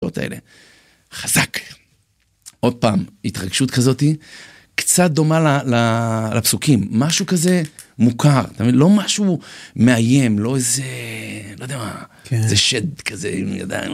השאלות האלה. חזק. עוד פעם, התרגשות כזאת, קצת דומה לפסוקים, משהו כזה מוכר, אתה מבין? לא משהו מאיים, לא איזה, לא יודע מה, זה שד כזה, עם ידיים,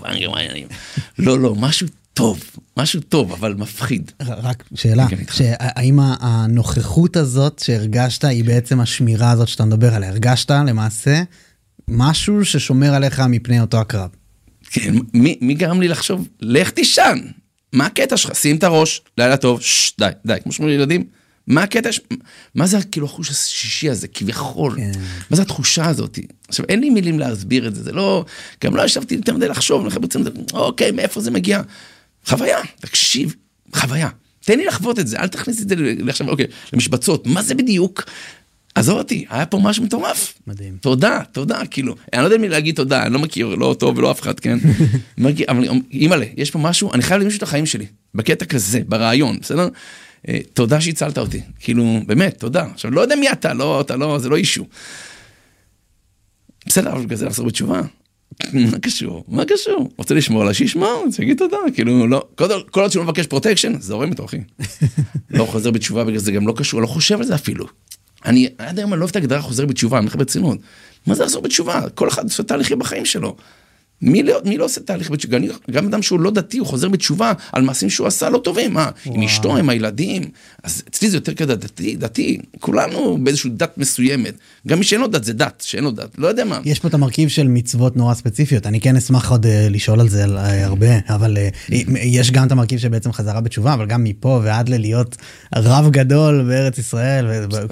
לא, משהו טוב, אבל מפחיד. רק שאלה, האם הנוכחות הזאת שהרגשת, היא בעצם השמירה הזאת שאתה מדבר עליה, הרגשת למעשה משהו ששומר עליך מפני אותו הקרב? כן, מי גרם לי לחשוב, לך תישן, מה הקטע שלך? שים את הראש, לילה טוב, די, כמו שאומרים לילדים, מה הקטע? מה זה כאילו החוש השישי הזה, כביכול? מה זה התחושה הזאת? עכשיו, אין לי מילים להסביר את זה, זה לא, גם לא ישבתי יותר מדי לחשוב, אוקיי, מאיפה זה מגיע? חוויה, תקשיב, חוויה. תן לי לחוות את זה, אל תכניס את זה עכשיו, אוקיי, למשבצות, מה זה בדיוק? עזוב אותי, היה פה משהו מטורף. מדהים. תודה, כאילו, אני לא יודע מי להגיד תודה, אני לא מכיר, לא אותו ולא אף אחד, כן? אבל אימא'לה, יש פה משהו, אני חייב למישהו את החיים שלי, בקטע כזה, ברעיון, בסדר? תודה שהצלת אותי, כאילו, באמת, תודה. עכשיו, לא יודע מי אתה, לא, זה לא אישו. בסדר, אבל כזה לחזור בתשובה. מה קשור? רוצה לשמור עליי, שישמור, תגיד תודה, כאילו, לא, כל עוד שהוא לא מבקש פרוטקשן, זה הורם איתו, אחי. לא חוזר בתשובה, בגלל זה גם לא קשור, לא חושב על זה אפילו. אני עד היום לא אוהב את ההגדרה חוזר בתשובה, אני מחבר ברצינות. מה זה לחזור בתשובה? כל אחד עושה תהליכים בחיים שלו. מי לא עושה תהליך בתשובה? גם אדם שהוא לא דתי, הוא חוזר בתשובה על מעשים שהוא עשה לא טובים, עם אשתו, עם הילדים. אז אצלי זה יותר כזה דתי, כולנו באיזושהי דת מסוימת. גם מי שאין לו דת זה דת, שאין לו דת, לא יודע מה. יש פה את המרכיב של מצוות נורא ספציפיות, אני כן אשמח עוד לשאול על זה הרבה, אבל יש גם את המרכיב שבעצם חזרה בתשובה, אבל גם מפה ועד להיות רב גדול בארץ ישראל.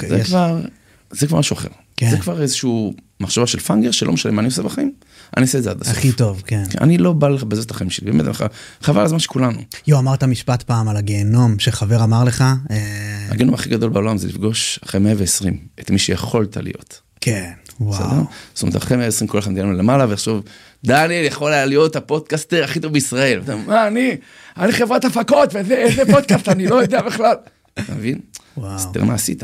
זה כבר משהו אחר. זה כבר איזשהו מחשבה של פנגר, שלא משנה מה אני עושה בחיים, אני אעשה את זה עד הסוף. הכי טוב, כן. אני לא בא לך בזה את החיים שלי, באמת, חבל הזמן שכולנו. אמרת משפט פעם על הגיהנום, שחבר אמר לך. הגיהנום הכי גדול בעולם זה לפגוש אחרי 120, את מי שיכולת להיות. כן, וואו. זאת אומרת, אחרי 120 כל אחד נגענו למעלה, ועכשיו, דניאל יכול היה להיות הפודקאסטר הכי טוב בישראל. מה, אני חברת הפקות, ואיזה פודקאסט, אני לא יודע בכלל. אתה מבין? אז תראה מה עשית.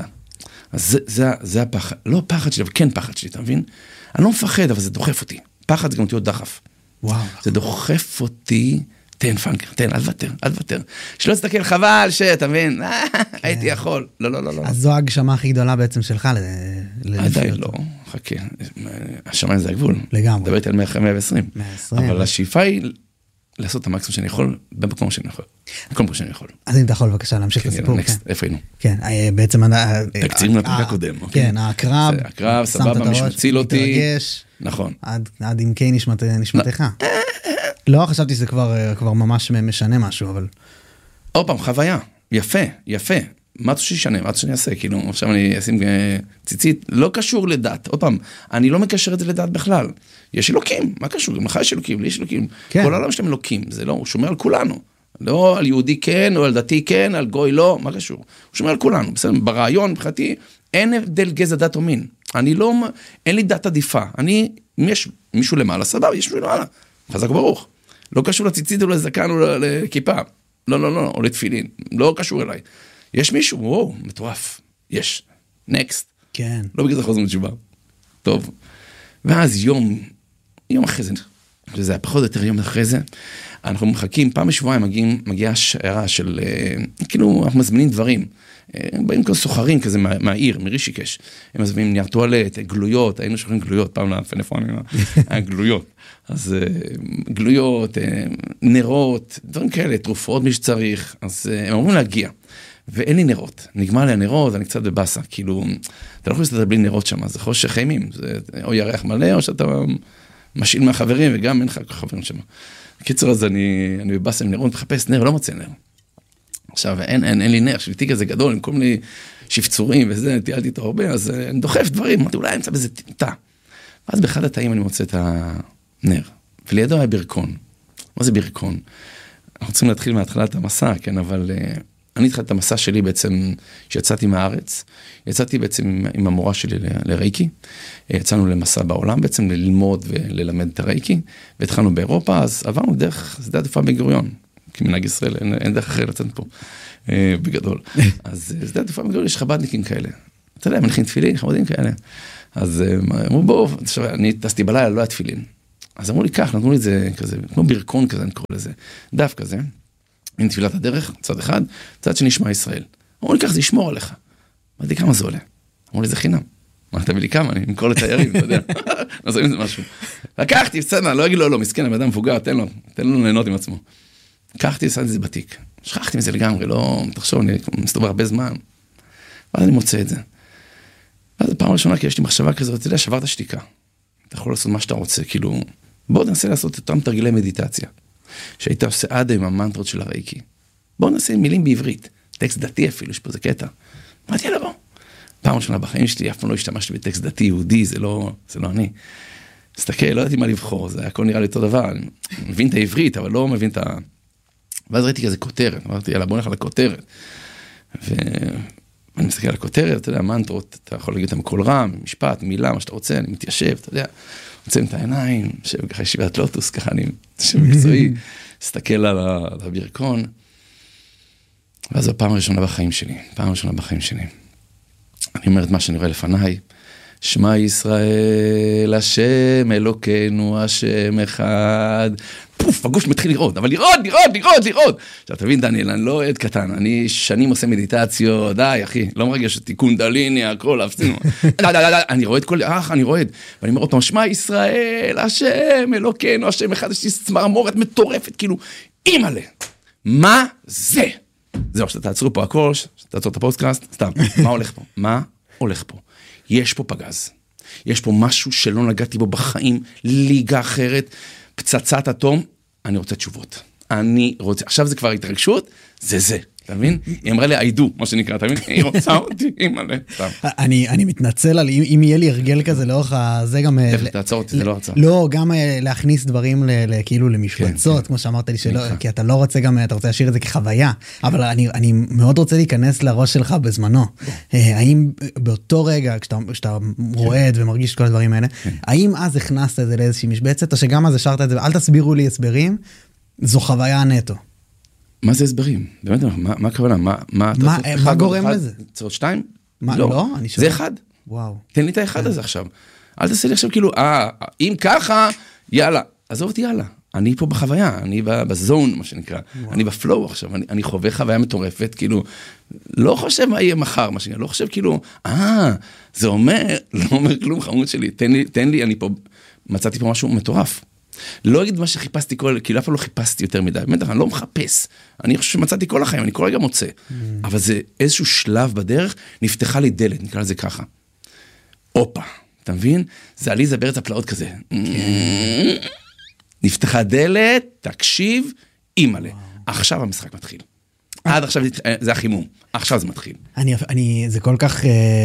אז זה הפחד, לא פחד שלי, אבל כן פחד שלי, אתה מבין? אני לא מפחד, אבל זה דוחף אותי. פחד זה גם תהיות דחף. וואו. זה דוחף אותי, תן פנקר, תן, אל תוותר. שלא תסתכל חבל, אתה מבין? הייתי יכול. לא. אז זו ההגשמה הכי גדולה בעצם שלך. עדיין לא, חכה. השמיים זה הגבול. לגמרי. דברתי על 120. אבל השאיפה היא לעשות את המקסימום שאני יכול, במקום שאני יכול. במקום שאני יכול. אז אם אתה יכול בבקשה להמשיך את הסיפור. איפה היינו? כן, בעצם... תקצירים לפרק הקודם. כן, הקרב, סבבה, מישהו מציל אותי. מתרגש. נכון. עד עמקי נשמתך. לא, חשבתי שזה כבר ממש משנה משהו, אבל... עוד פעם, חוויה. יפה. מה אתה שישנה? מה אתה שאני אעשה? כאילו, עכשיו אני אשים ציצית. לא קשור לדת. עוד פעם, אני לא מקשר את זה לדת בכלל. יש אלוקים. מה קשור? גם לך יש אלוקים, לי יש אלוקים. כל העולם שלהם אלוקים. זה לא, הוא שומר על כולנו. לא על יהודי כן, או על דתי כן, על גוי לא, מה קשור? הוא שומר על כולנו. בסדר, ברעיון, מבחינתי, אין הבדל גזע דת או מין. אין לי דת עדיפה. אם יש מישהו למעלה, סבבה, יש מישהו למעלה. חזק ברוך. לא קשור לציצית או לזקן או לכיפה. לא, או לתפילין. לא קשור אליי. יש מישהו, וואו, מטורף. יש. נקסט. כן. לא בגלל זה חוזרים בתשובה. טוב. ואז יום אחרי זה, זה היה פחות או יותר יום אחרי זה, אנחנו מחכים, פעם בשבועיים מגיעה שיירה של, כאילו, אנחנו מזמינים דברים. באים כל סוחרים כזה מהעיר, מרישיקש. הם מזמינים נייר טואלט, גלויות, היינו שולחים גלויות, פעם לפלאפונים, גלויות. אז גלויות, נרות, דברים כאלה, תרופות מי שצריך. אז הם אמורים להגיע. ואין לי נרות. נגמר לי הנרות, אני קצת בבאסה. כאילו, אתה לא יכול להסתדר בלי נרות שם, זה חושך אימים. זה או ירח מלא, או שאתה משאיל מהחברים, וגם אין לך חברים שם. בקיצור, אז אני בבאסה עם נרות, מחפש נר, לא מוצא נר. עכשיו, אין לי נר, שביתי כזה גדול, עם כל מיני שפצורים וזה, טיילתי איתו הרבה, אז אני דוחף דברים, אמרתי, אולי אמצא בזה תא. ואז באחד התאים אני מוצא את הנר, ולידו היה ברכון. מה זה ברכון? אנחנו צריכים להתחיל מהתחלת המסע, כן, אבל אני התחלתי את המסע שלי בעצם, שיצאתי מהארץ, יצאתי בעצם עם המורה שלי לרייקי, יצאנו למסע בעולם בעצם, ללמוד וללמד את הרייקי, והתחלנו באירופה, אז עברנו דרך שדה התעופה בן גוריון, כמנהג ישראל, אין דרך אחר לצאת פה, בגדול. אז שדה התעופה בן גוריון, יש חבדניקים כאלה, אתה יודע, מניחים תפילין, חמודים כאלה. אז אמרו, בואו, אני טסתי בלילה, לא היה תפילין. אז אמרו לי כך, נתנו לי את זה כזה, כמו בירקון כזה, אני קורא לזה, דף כזה, עם תפילת הדרך, צד אחד, צד שני שמע ישראל. אמרו לי כך, זה ישמור עליך. אמרתי, כמה זה עולה? אמרו לי, זה חינם. מה, תביא לי כמה, אני אמכור לתיירים, אתה יודע, נעשה עם זה משהו. לקחתי, בסדר, לא אגיד לו, לא, מסכן, הבן אדם מבוגר, תן לו ליהנות עם עצמו. לקחתי, עשיתי את זה בתיק. שכחתי מזה לגמרי, לא, תחשוב, אני מסתובב הרבה זמן. ואז אני מוצא את זה. ואז פעם ראשונה, כי יש לי מחשבה כזאת, אתה יודע, שברת שתיקה. אתה יכול לעשות מה שאתה רוצה, כאילו, בוא ננסה לעשות אותם תרגילי מדיטציה. שהיית עושה עד עם המנטרות של הרייקי. בוא נעשה מילים בעברית. טקסט דתי אפילו, יש פה זה קטע. אמרתי, יאללה, בוא. פעם ראשונה בחיים שלי, אף פעם לא השתמשתי בטקסט דתי יהודי, זה לא אני. תסתכל, לא ידעתי מה לבחור, זה הכל נראה לי אותו דבר. אני מבין את העברית, אבל לא מבין את ה... ואז ראיתי כזה כותרת, אמרתי, יאללה, בוא נלך לכותרת. ואני מסתכל על הכותרת, אתה יודע, מנטרות, אתה יכול להגיד אותם בקול רם, משפט, מילה, מה שאתה רוצה, אני מתיישב, אתה יודע, עוצם את העיניים, ככה ישיבת לוטוס, ככה אני מקצועי, מסתכל על הבירקון, ואז זו הפעם הראשונה בחיים שלי, אני אומר את מה שאני רואה לפניי, שמע ישראל, השם אלוקינו, השם אחד, פוף, הגוף מתחיל לראות, אבל לראות. עכשיו, תבין, דניאל, אני לא עד קטן, אני שנים עושה מדיטציות, די, אחי, לא מרגש אותי, קונדליני, הכל, אפסינו. אני רואה את כל, אני רואה, ואני אומר עוד פעם, שמע ישראל, השם אלוקינו, השם אחד, יש לי צמרמורת מטורפת, כאילו, אימא'לה, מה זה? זהו, שתעצרו פה הכל, שתעצור את הפודקאסט, סתם, מה הולך פה? יש פה פגז, יש פה משהו שלא נגעתי בו בחיים, ליגה אחרת, פצצת אטום, אני רוצה תשובות. עכשיו זה כבר התרגשות, זה. אתה מבין? היא אמרה לי, עידו, מה שנקרא, אתה מבין? היא רוצה אותי, היא מלא. אני מתנצל על, אם יהיה לי הרגל כזה לאורך זה גם... תעצור אותי, זה לא הרצאה. לא, גם להכניס דברים כאילו למשבצות, כמו שאמרת לי שלא, כי אתה לא רוצה גם, אתה רוצה להשאיר את זה כחוויה, אבל אני מאוד רוצה להיכנס לראש שלך בזמנו. האם באותו רגע, כשאתה רועד ומרגיש את כל הדברים האלה, האם אז הכנסת את זה לאיזושהי משבצת, או שגם אז השארת את זה, אל תסבירו לי הסברים, זו חוויה נטו. מה זה הסברים? באמת, מה הכוונה? מה גורם לזה? צורות 2? לא, אני שואל. זה אחד. וואו. תן לי את האחד הזה עכשיו. אל תעשה לי עכשיו כאילו, אם ככה, יאללה. עזוב אותי, יאללה. אני פה בחוויה, אני בזון, מה שנקרא. אני בפלואו עכשיו, אני חווה חוויה מטורפת, כאילו, לא חושב מה יהיה מחר, מה שנקרא, לא חושב כאילו, זה אומר, לא אומר כלום, חמוד שלי, תן לי, אני פה, מצאתי פה משהו מטורף. לא אגיד מה שחיפשתי כאילו אף פעם לא חיפשתי יותר מדי, באמת, אני לא מחפש, אני חושב שמצאתי כל החיים, אני כל רגע מוצא, אבל זה איזשהו שלב בדרך, נפתחה לי דלת, נקרא לזה ככה. אופה, אתה מבין? זה עליזה בארץ הפלאות כזה. נפתחה דלת, תקשיב, אימא'לה. עכשיו המשחק מתחיל. עד עכשיו זה החימום, עכשיו זה מתחיל. זה כל כך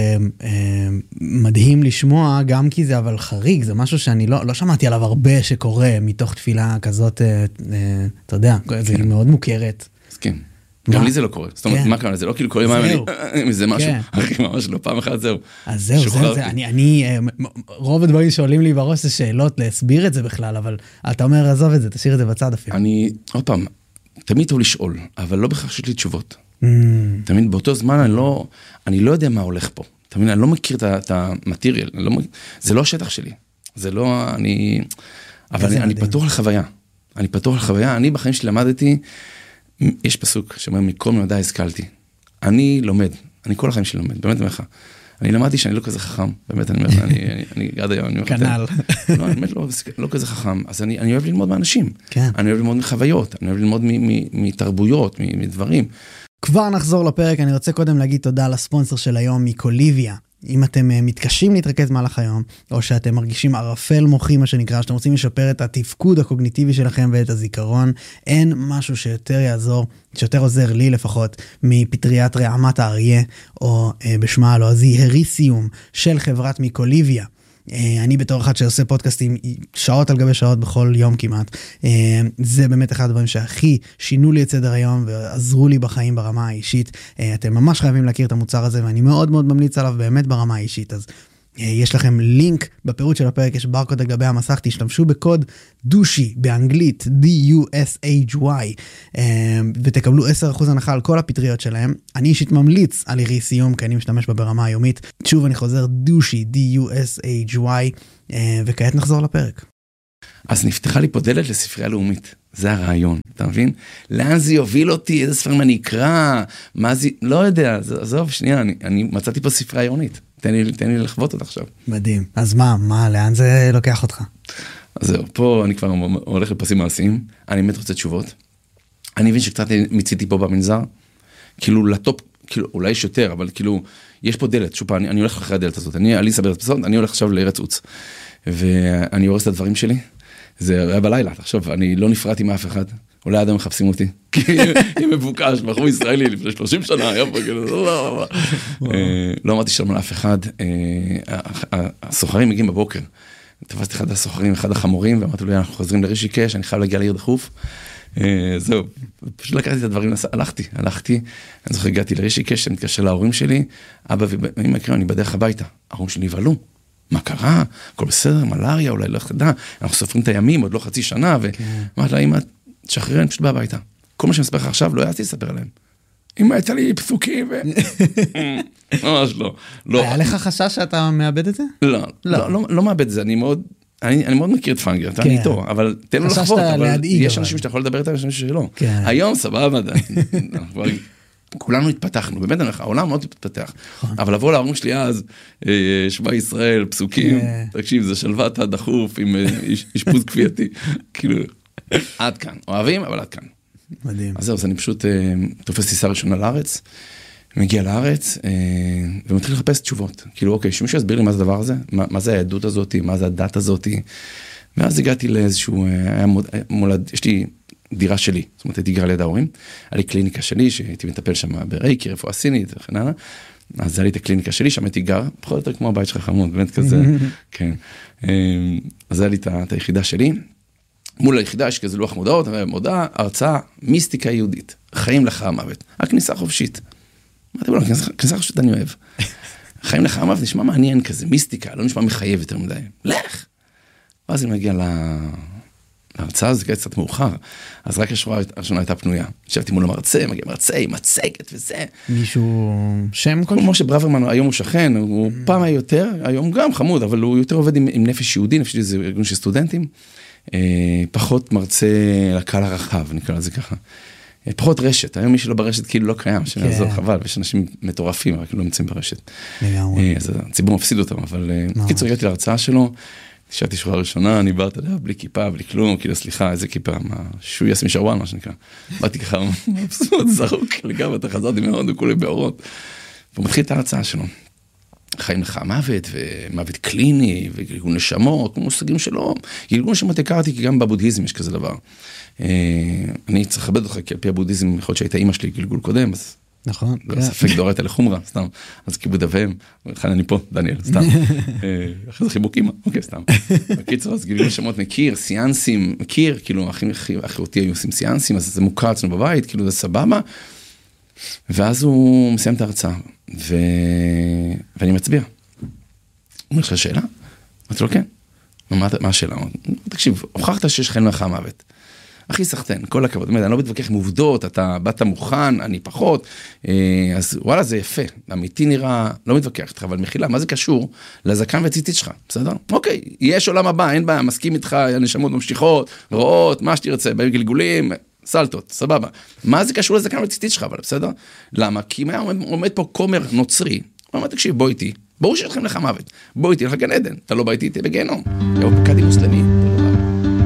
מדהים לשמוע, גם כי זה אבל חריג, זה משהו שאני לא שמעתי עליו הרבה שקורה מתוך תפילה כזאת, אתה יודע, זה מאוד מוכרת. אז כן, גם לי זה לא קורה. זאת אומרת, מה קרה? זה לא כאילו כל יום, זה משהו, אחי, ממש לא, פעם אחת זהו. אז זהו, רוב הדברים שעולים לי בראש זה שאלות להסביר את זה בכלל, אבל אתה אומר, עזוב את זה, תשאיר את זה בצד אפילו. עוד פעם, תמיד טוב לשאול, אבל לא בכך שיש לי תשובות. תמיד באותו זמן אני לא יודע מה הולך פה. תמיד אני לא מכיר את המטריאל, זה לא השטח שלי. זה לא, אבל אני פתוח לחוויה. אני בחיים שלי למדתי, יש פסוק שאומר, מכל מלמדי השכלתי. אני לומד, אני כל החיים שלי לומד, באמת אומר לך. אני למדתי שאני לא כזה חכם, באמת, אני עד היום, כנל. לא, אני באמת לא כזה חכם, אז אני אוהב ללמוד מאנשים, אני אוהב ללמוד מחוויות, אני אוהב ללמוד מתרבויות, מדברים. כבר נחזור לפרק, אני רוצה קודם להגיד תודה לספונסר של היום, מקוליביה. אם אתם מתקשים להתרכז מהלך היום, או שאתם מרגישים ערפל מוחי, מה שנקרא, שאתם רוצים לשפר את התפקוד הקוגניטיבי שלכם ואת הזיכרון, אין משהו שיותר יעזור, שיותר עוזר לי לפחות, מפטריית רעמת האריה, או בשמה הלועזי הריסיום של חברת מקוליביה. אני בתור אחד שעושה פודקאסטים שעות על גבי שעות בכל יום כמעט, זה באמת אחד הדברים שהכי שינו לי את סדר היום ועזרו לי בחיים ברמה האישית. אתם ממש חייבים להכיר את המוצר הזה ואני מאוד מאוד ממליץ עליו באמת ברמה האישית. אז יש לכם לינק בפירוט של הפרק, יש ברקוד על גבי המסך, תשתמשו בקוד דושי באנגלית DUSHY ותקבלו 10% הנחה על כל הפטריות שלהם. אני אישית ממליץ על הריסיום כי אני משתמש בה ברמה היומית. שוב אני חוזר, דושי DUSHY וכעת נחזור לפרק. אז נפתחה לי פה דלת לספרייה לאומית. זה הרעיון, אתה מבין? לאן זה יוביל אותי? איזה ספרים אני אקרא? מה זה? לא יודע, עזוב, שנייה, אני מצאתי פה ספרייה עיונית. תן לי לחוות אותה עכשיו. מדהים. אז מה, לאן זה לוקח אותך? אז זהו, פה אני כבר הולך לפסים מעשיים. אני באמת רוצה תשובות. אני מבין שקצת מציתי פה במנזר. כאילו לטופ, כאילו, אולי יש יותר, אבל כאילו, יש פה דלת. שוב, אני הולך אחרי הדלת הזאת. אני אסבר את הפסות, אני הולך עכשיו לארץ עוץ. ואני הורס את הדברים שלי. זה היה בלילה, עכשיו, אני לא נפרט עם אף אחד, אולי עד היום מחפשים אותי, כי היא מבוקש, בחור ישראלי לפני 30 שנה, היה פה כאילו, לא אמרתי שלום לאף אחד, הסוחרים מגיעים בבוקר, תפסתי אחד הסוחרים, אחד החמורים, ואמרתי לו, אנחנו חוזרים לרישיקש, אני חייב להגיע לעיר דחוף, זהו, פשוט לקחתי את הדברים, הלכתי, אני זוכר, הגעתי לרישיקש, אני מתקשר להורים שלי, אבא ואמא יקרה, אני בדרך הביתה, ההורים שלי יבלו. מה קרה? הכל בסדר, מלאריה, אולי לא ידע, אנחנו סופרים את הימים, עוד לא חצי שנה, ואמרת לה, אמא, תשחרר, אני פשוט בא הביתה. כל מה שאני מספר לך עכשיו, לא יעשי לספר להם. אמא, יצא לי פסוקים, ממש לא. היה לך חשש שאתה מאבד את זה? לא מאבד את זה, אני מאוד מכיר את פנגר, אתה אני איתו, אבל תן לו לחוות, אבל יש אנשים שאתה יכול לדבר איתם, יש אנשים שלא. היום, סבבה, כולנו התפתחנו, באמת העולם מאוד התפתח, אבל לבוא להורים שלי אז, שווה ישראל, פסוקים, תקשיב, זה שלוות הדחוף עם אשפוז כפייתי, כאילו, עד כאן, אוהבים, אבל עד כאן. מדהים. אז זהו, אז אני פשוט תופס טיסה ראשונה לארץ, מגיע לארץ, ומתחיל לחפש תשובות, כאילו, אוקיי, שמישהו יסביר לי מה זה הדבר הזה, מה זה היהדות הזאת, מה זה הדת הזאת, ואז הגעתי לאיזשהו, יש לי דירה שלי, זאת אומרת, הייתי גר ליד ההורים, היה לי קליניקה שלי, שהייתי מטפל שם ברייקי, רפואה סינית וכן הלאה, אז היה לי את הקליניקה שלי, שם הייתי גר, פחות או יותר כמו הבית שלך חמוד, באמת כזה, כן. אז היה לי את היחידה שלי, מול היחידה יש כזה לוח מודעות, מודעה, הרצאה, מיסטיקה יהודית, חיים לך המוות, הכניסה חופשית. אמרתי, בואו, כניסה חופשית אני אוהב. חיים לך המוות, נשמע מעניין כזה, מיסטיקה, לא נשמע מחייב יותר מדי. לך! ואז אני מגיע ההרצאה זה קצת מאוחר, אז רק השורה הראשונה הייתה פנויה. ישבתי מול המרצה, מגיע מרצה עם מצגת וזה. מישהו שם כלשהו? כמו שברוורמן היום הוא שכן, הוא פעם היה יותר, היום גם חמוד, אבל הוא יותר עובד עם נפש יהודי, נפש יהודי זה ארגון של סטודנטים, פחות מרצה לקהל הרחב, נקרא לזה ככה. פחות רשת, היום מי שלא ברשת כאילו לא קיים, שמעזור חבל, ויש אנשים מטורפים, רק לא נמצאים ברשת. אז הציבור מפסיד אותם, אבל קיצור הגעתי להרצאה שלו, נשארתי שורה ראשונה, אני בא, אתה יודע, בלי כיפה, בלי כלום, כאילו, סליחה, איזה כיפה, שהוא יסמי שרוואן, מה שנקרא. באתי ככה, מבסוט, זרוק, לגמרי, אתה חזרתי מאוד, וכולי באורות. והוא מתחיל את ההרצאה שלו. חיים לך מוות, ומוות קליני, וגלגול נשמות, כמו מושגים שלו. גלגול נשמות הכרתי, כי גם בבודהיזם יש כזה דבר. אני צריך לכבד אותך, כי על פי הבודהיזם, יכול להיות שהייתה אמא שלי גלגול קודם, אז נכון. לא ספק דורית על חומרה, סתם. אז כיבוד אביהם, וכאן אני פה, דניאל, סתם. אחרי זה חיבוק אמא, אוקיי, סתם. בקיצור, אז גילגול נשמות מכיר, סיאנסים, מכיר, כאילו, אחי היו עושים סיאנסים, אז זה מוכר אצלנו בבית, כאילו, זה סבבה. ואז הוא מסיים את ההרצאה, ואני מצביע. הוא אומר, יש לך שאלה? אמרתי לו, כן. מה השאלה? תקשיב, הוכחת שיש חיים לך המוות. הכי סחטן, כל הכבוד, אני לא מתווכח עם עובדות, אתה באת מוכן, אני פחות, אז וואלה זה יפה, אמיתי נראה, לא מתווכח איתך, אבל מחילה, מה זה קשור לזקן וציצית שלך, בסדר? אוקיי, יש עולם הבא, אין בעיה, מסכים איתך, הנשמות ממשיכות, רואות, מה שתרצה, בגלגולים, סלטות, סבבה. מה זה קשור לזקן וציצית שלך, אבל בסדר? למה? כי אם היה עומד פה כומר נוצרי, הוא אומר, תקשיב, בוא איתי, ברור שיש לכם לך מוות, בוא איתי לך גן עדן, אתה לא בא איתי, תהיה בגיהנום. פקדי מוסלמי,